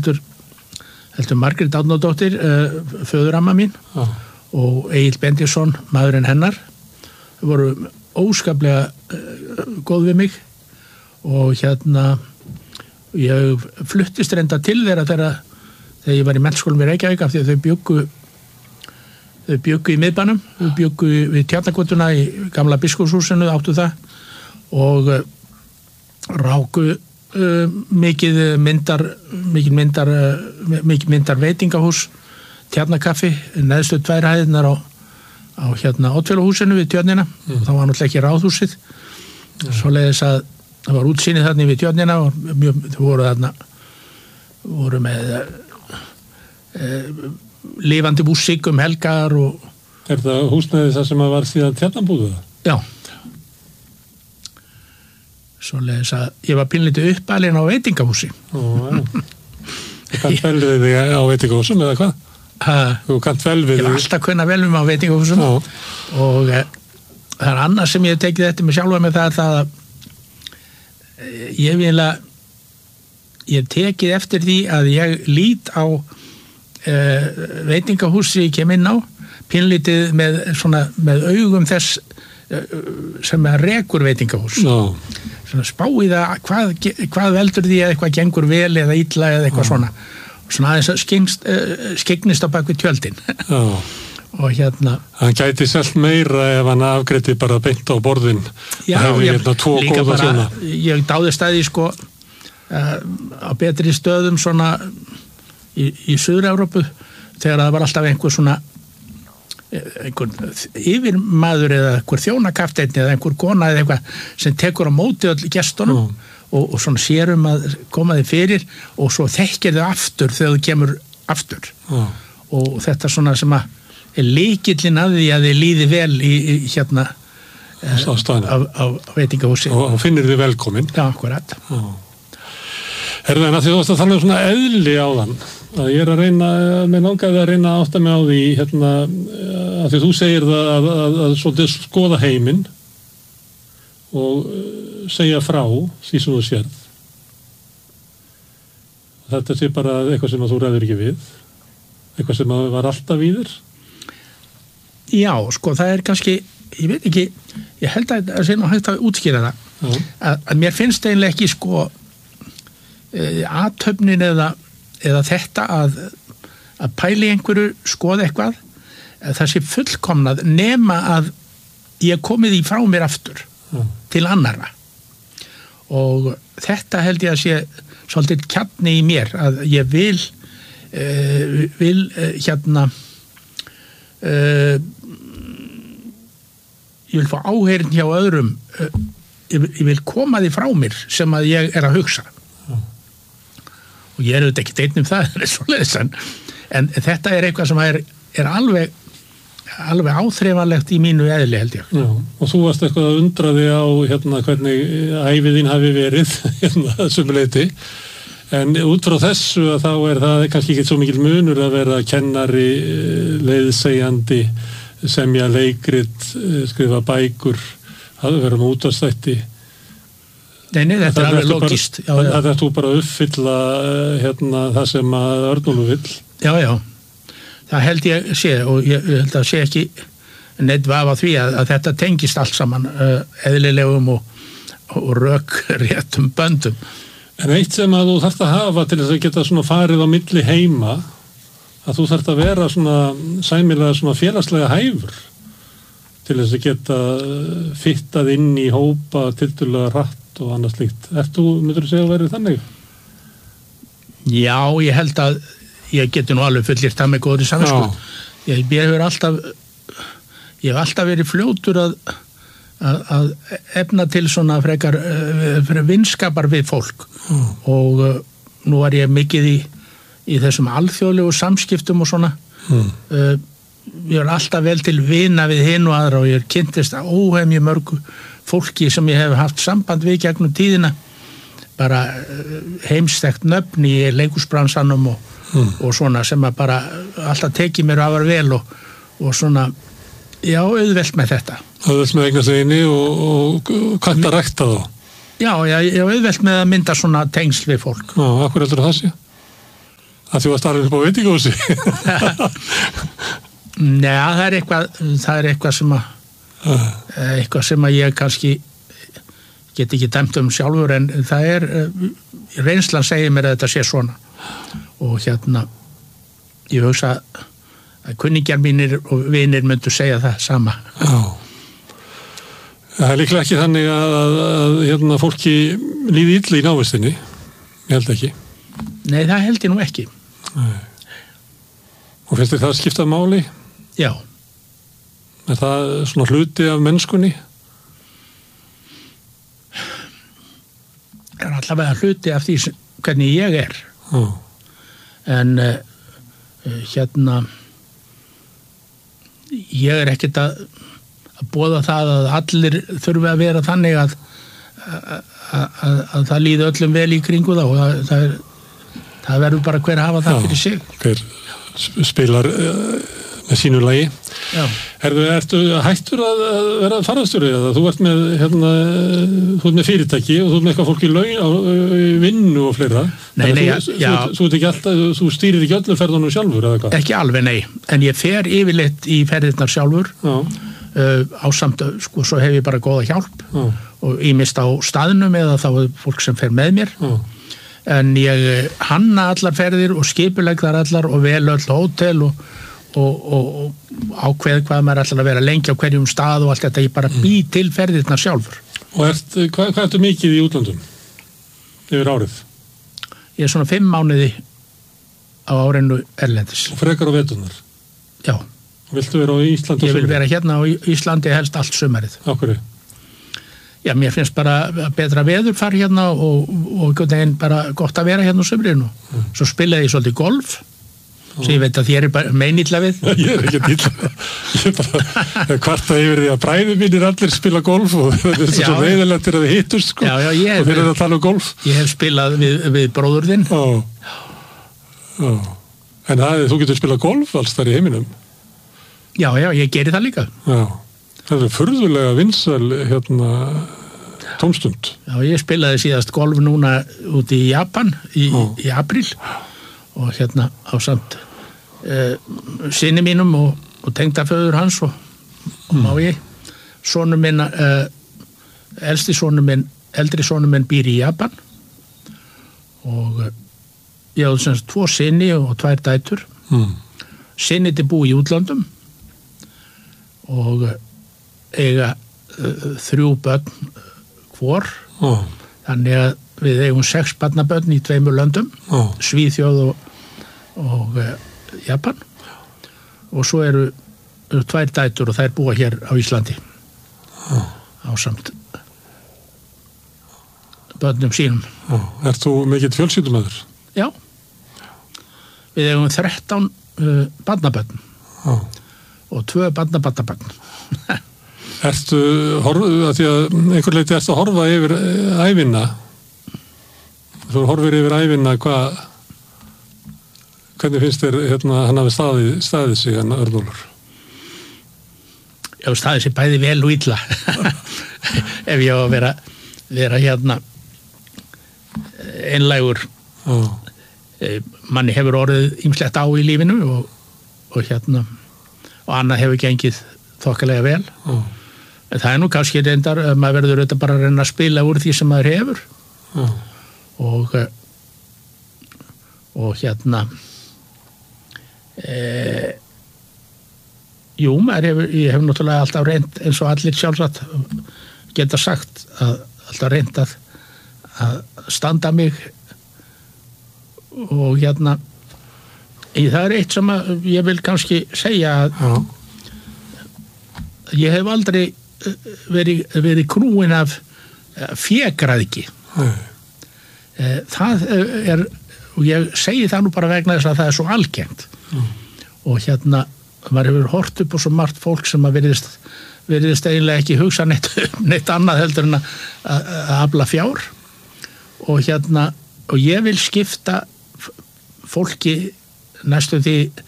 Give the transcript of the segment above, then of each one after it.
heldur Margrét Árnadóttir, föðuramma mín, og Egill Bendisson, maðurinn hennar, voru óskaplega góð við mig og ég fluttist reynda til þeirra þegar ég var í mennskólum í Reykjavík af því að þau bjuggu í miðbænum, þau bjuggu við Tjarnargötuna í gamla biskupshúsinu, áttu það og ráku mikið myndar veitingahús, Tjarnarkaffi, neðstu 2 hæðirnar á Oddfellow-húsinu við Tjörnina, þá var náttúrulega ekki ráðhúsið, svoleiðis að það var útsýnið þarna við Tjörnina og þau voru með lifandi músík helgar og... Er það húsnæði það sem var síðan Tjarnarbúðu? Já. Svoleiðis að ég var pínlítið uppalinn á veitingahúsi. Þú kannt vel við þig á veitingahúsum eða hvað? Þú kannt vel við þig? Ég var alltaf kunna vel við mig á veitingahúsum og það er annað sem ég hef tekið eftir mig sjálfa með það að ég hef tekið eftir því að ég lít á veitingahúsi ég kem inn á pínlítið með augum þess sem rekur veitingahús svona spá í það hvað veldur því að eitthvað gengur vel eða illa eða eitthvað svona aðeins skegnist á bak við tjöldin og hann gæti selt meira ef hann afgreiddi bara beint á borðin líka bara ég dáðist að því á betri stöðum svona í Suður-Evrópu þegar það var alltaf einhver yfirmaður eða einhver þjónakafteinn eða einhver kona eða eitthvað sem tekur á móti öll gestunum og svona sérum að koma þið fyrir og svo þekkir þau aftur þegar þau kemur aftur og þetta svona sem að er lykillinn að því að þið líði vel á veitingahúsi og finnir þið velkomin. Já, akkurat. Herðu en að því þú varst að tala svona eðli áðan að ég að reyna, mér langaði að reyna að átta mig á því að því þú segir það að svolítið skoða heiminn og segja frá því sem þú sérð. Þetta sé bara eitthvað sem að þú ræður ekki við, eitthvað sem að var alltaf í þér. Já, það er kannski, ég veit ekki, ég held að það sé nú hægt að útskýra það, að mér finnst eiginlega ekki athöfnin eða þetta að pæli einhverju, skoða eitthvað, það sé fullkomnað nema að ég komið í frá mér aftur til annarra og þetta held ég að sé svolítið kjarni í mér að ég vil ég vil fá áheyrn hjá öðrum ég vil koma því frá mér sem að ég er að hugsa og ég auðvitað ekki einn það er svoleiðis en þetta er eitthvað sem er alveg áþreifanlegt í mínu eðli held ég. Já, og þú varst eitthvað að undra þig á hvernig æviðin hafi verið sumuleyti en út frá þessu að þá er það kannski ekki svo mikil munur að vera kennari, leiðsegjandi, semja leikrit, skrifa bækur, að vera með útvarpsþætti. Nei, þetta er alveg logist. Það er þú bara að uppfylla það sem að Örnólfur vill. Já. Það held ég sé og ég held að sé ekki neitt vafa því að þetta tengist allt saman eðlilegum og rökréttum böndum. En eitt sem að þú þarft að hafa til þess að geta svona farið á milli heima að þú þarft að vera svona sæmilega svona félagslega hæfur til þess að geta fittað inn í hópa tiltölulega hratt og annað slíkt. Myndur þú segja að verið þannig? Já, ég held að ég geti nú alveg fullyrt það með góðri samvisku. Ég hef alltaf verið fljótur að efna til svona frekar vinskapar við fólk og nú var ég mikið í þessum alþjóðlegu samskiptum og svona. Ég var alltaf vel til vina við hinn og aðra og ég kynntist að óhemju mörgu fólki sem ég hef haft samband við gegnum tíðina, bara heimstækt nöfn í leikhúsbransanum og svona sem að bara alltaf tekið mér afar vel og svona, já, auðvelt með þetta. Auðvelt með eignaseginni og hvað það rækta þá? Já, auðvelt með að mynda svona tengsl við fólk. Já, akkur heldur það sé? að þú varst alveg upp á veitingahúsi. Nei, það er eitthvað sem að ég kannski get ekki dæmt sjálfur, en það er reynslan segir mér að þetta sé svona, og ég hugsa að kunningjar mínir og vinir myndu segja það sama. Já. Það er líklega ekki þannig að fólki líði illa í návistinni, ég held ekki. Nei, það held ég nú ekki. Nei. Og finnst þér það skipta máli? Já. Er það svona hluti af mennskunni? Er allavega hluti af því hvernig ég er. Já. En ég er ekkert að boða það að allir þurfi að vera þannig að það líði öllum vel í kringu þá, og það verður bara hver að hafa það fyrir sig. Hver spilar með sínu lagi. Já. Ertu hættur að vera farastjóri, eða þú ert með þú ert með fyrirtæki og þú ert með eitthvað fólk í vinnu og fleira? Nei, þú ert ekki alltaf, þú stýrir ekki öllum ferðunum sjálfur, eða hvað? Ekki alveg, nei, en ég fer yfirleitt í ferðirnar sjálfur. Ásamt, svo hef ég bara góða hjálp. Og ýmist á staðnum eða þá fólk sem fer með mér. En ég hanna allar ferðir og skipulegg þar allar og vel öll hótel og ákveð hvað maður ætlar að vera lengi á hverjum stað og allt þetta, ég bara bý til ferðirnar sjálfur. Og hvað ertu mikið í útlandum yfir árið? Ég er svona 5 mánuði á árinu erlendis. Og frekar á veturnar? Já. Viltu vera á Íslandi? Ég vil vera hérna á Íslandi helst allt sumarið. Á hverju? Já, mér finnst bara betra veðurfar hérna og bara gott að vera hérna á sumrinu. Svo spilaði ég svolítið golf. Svo ég veit að þér er bara meinilla við. Ég er ekki illa. Ég er bara kvarta yfir því að bræður mínir allir spila golf og þetta er svo veiðilegt að þið hittust, sko. Já, og þeir eru að tala golf. Ég hef spilað við bróður þinn. Já. En þú getur spilað golf alls þar í heiminum. Já, ég geri það líka. Já. Það er furðulega vinsæl tómstund. Já, ég spilaði síðast golf núna út í Japan í apríl og ásamt sinni mínum og tengdaföður hans og má ég. Sonur minn, eldri sonur minn býr í Japan og ég hafði semst 2 sinni og 2 dætur. Sinnið búi í útlöndum og eiga 3 börn hvor. Þannig að við eigum 6 barnabörn í 2 löndum, Svíþjóð og Japan, og svo eru 2 dætur og þær búa hér á Íslandi ásamt börnum sínum. Ert þú mikill fjölskyldumaður? Já. Við eigum 13 barnabörn og 2 barnabarnabörn. Ertu að því að einhver leiti ertu að horfa yfir ævina? Þú horfir yfir ævina, hvernig finnst þér hann hafi staðið sig, hann Örnólfur? Já, staðið sig bæði vel og illa. Ef ég á að vera einlægur. Manni hefur orðið ýmislegt á í lífinu og annað hefur gengið þokkalega vel. En það er nú kannski reyndar, maður verður auðvitað bara að reyna að spila úr því sem maður hefur. Og ég hef náttúrulega alltaf reynt, eins og allir sjálfsagt geta sagt, alltaf reynt að standa mig og það er eitt sem ég vil kannski segja að ég hef aldrei verið krúin af fégræðgi. Það er, og ég segi það nú bara vegna þess að það er svo algengt. Og maður hefur hort upp á svo margt fólk sem að virðist eiginlega ekki hugsa neitt annað heldur en að afla fjár. Og ég vil skipta fólki næstum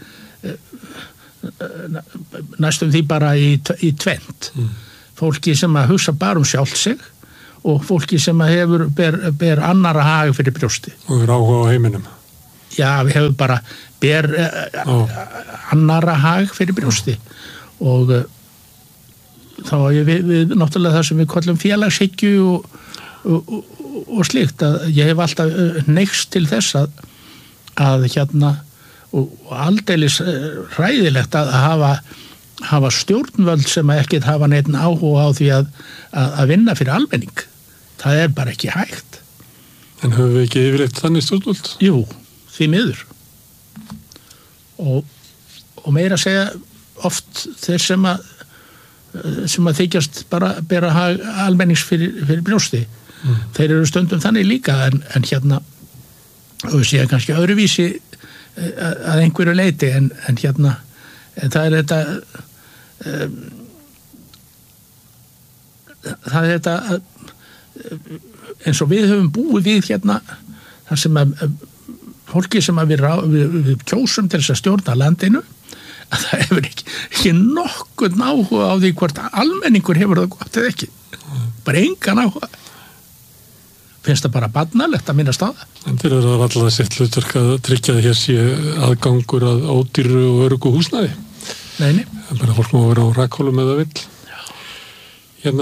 því bara í tvennt. Fólki sem að hugsa bara sjálft sig og fólki sem að ber annara hag fyrir brjósti. Og er áhuga á heiminum. við hefum bara annara hag fyrir brjósti og þá við náttúrulega það sem við kallum félagshyggju og slíkt að ég hef alltaf neykst til þess að hérna og aldeilis hræðilegt að hafa stjórnvöld sem ekkert hafa neitt áhuga á því að vinna fyrir almenning. Það bara ekki hægt. En höfum við ekki yfirleitt þannig stjórnvöld? Jú, því miður. Og meira að segja oft þeir sem að þykjast bara bera almennings fyrir brjósti. Þeir eru stundum þannig líka en hérna og sé kannski öðruvísi að einhverju leiti en hérna það þetta eins og við höfum búið við hérna þar sem að fólki sem að við kjósum til þess að stjórna landinu að það hefur ekki nokkurn áhuga á því hvort almenningur hefur það gott eða ekki bara engan áhuga finnst það bara barnalegt að minnast á það. En þeir eru alltaf sett hlutverk að tryggja að hér sé aðgangur að ódýru og öruggu húsnæði. Nei. Bara fólk má vera á rakhólum eða vill. Hérna,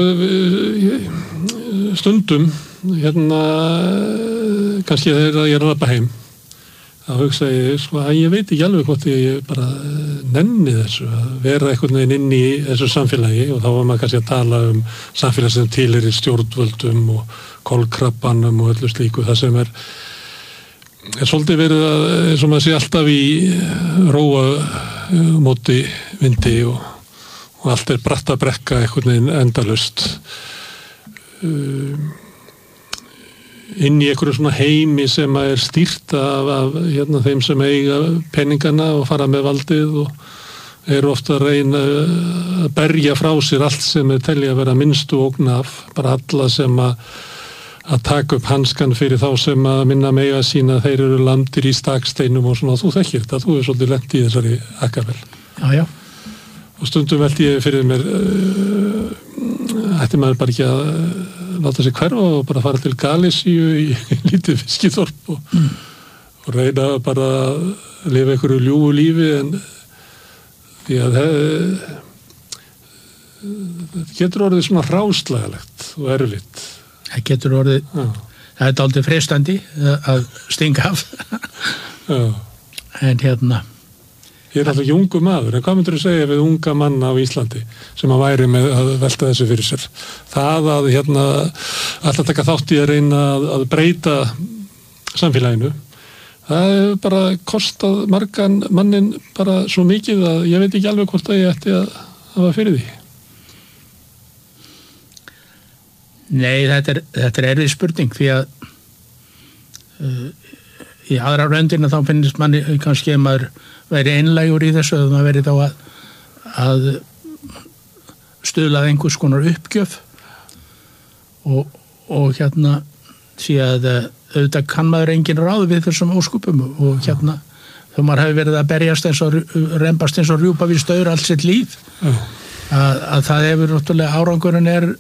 stundum, hérna, kannski þegar ég labba heim, þá hugsa ég, ég veit ekki alveg hvort ég bara nenni þessu, að vera einhvern veginn inn í þessu samfélagi og þá var maður kannski að tala samfélag sem tilheyrir stjórnvöldum og kolkrabbanum og öllu slíku, það sem svolítið verið að, eins og maður sé alltaf í róa móti vindi og allt bratta brekka einhvern veginn endalaust inn í einhverju svona heimi sem stýrt af hérna, þeim sem eiga peningana og fara með valdið og eru ofta að reyna að berja frá sér allt sem telja að vera minnstu ógn af, bara alla sem að taka upp hanskan fyrir þá sem að minna mega sína þeir eru landir í staksteinum og svona, þú þekkir þetta, þú svolítið lent í þessari akkavel. Já. Og stundum veldi ég fyrir mér ætti maður bara ekki að láta sig hverfa og bara fara til Galísíu í lítið fiskiþorp og reyna bara að lifa einhverju ljúfu lífi en því að það getur orðið svona hráslagalegt og erfitt. Það getur orðið, það aldrei freistandi að stinga af. En hérna. Ég alltaf ekki ungu maður, en hvað myndir þú segja við unga manna á Íslandi sem að væri með að velta þessu fyrir sér? Það að hérna alltaf taka þátt í að reyna að breyta samfélaginu, það bara kostað margan mannin bara svo mikið að ég veit ekki alveg hvort að ég ætti að hafa fyrir því. Nei, þetta erfið spurning því að í aðra röndina þá finnst manni kannski að maður veri einlægur í þessu að maður veri þá að stuðlað einhvers konar uppgjöf og hérna því að auðvitað kann maður engin ráð við þessum óskupum og hérna þó maður hefur verið að berjast rembast eins og rjúpa við staur allt sitt líf að það hefur náttúrulega árangurinn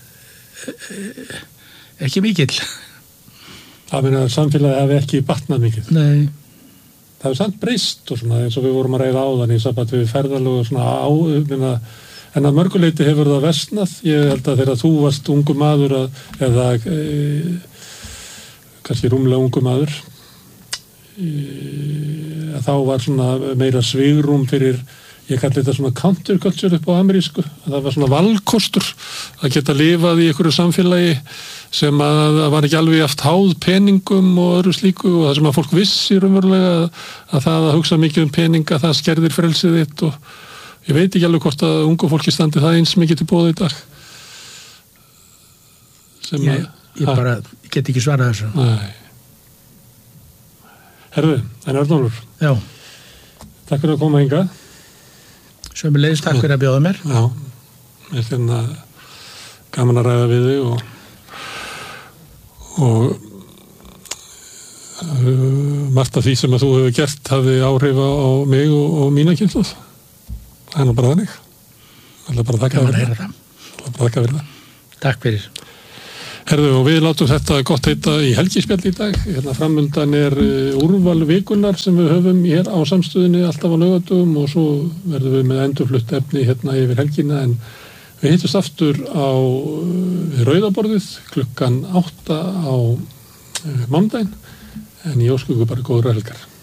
ekki mikill. Það meina að samfélagi hafi ekki batnað mikill. Nei. Það hefur samt breyst og svona eins og við vorum að ræða áðan í samband við ferðalög og svona en að mörguleiti hefur það versnað. Ég held að þegar þú varst ungu maður eða kannski rúmlega ungu maður að þá var svona meira svigrúm fyrir ég kalli þetta svona counterculture upp á amerísku, það var svona valkostur að geta lifað í einhverju samfélagi sem að var ekki alveg haft háð peningum og öðru slíku og það sem að fólk vissi raunverulega að það að hugsa mikið peninga, það skerðir frelsið þitt og ég veit ekki alveg hvort að ungu fólki standi það eins mikið til boða í dag. Ég bara get ekki svarað þessu. Nei. Herðu, en Arnólfur. Já. Takk fyrir að koma hingað. Sömuleiðis, takk fyrir að bjóða mér. Já, mér finnst gaman að ræða við þig og margt af því sem að þú hefur gert hafði áhrif á mig og mína kynslóð. Það nú bara þannig. Það er bara að þakka fyrir það. Takk fyrir. Herðu, og við látum þetta gott heita í helgispjall í dag. Hérna framundan úrval vikunar sem við höfum hér á samstöðinni alltaf á laugardögum og svo verðum við með endurflutt efni hérna yfir helgina en við hittust aftur á Rauðaborðið klukkan 8 á mánudaginn en ég óska ykkur bara góðra helgar.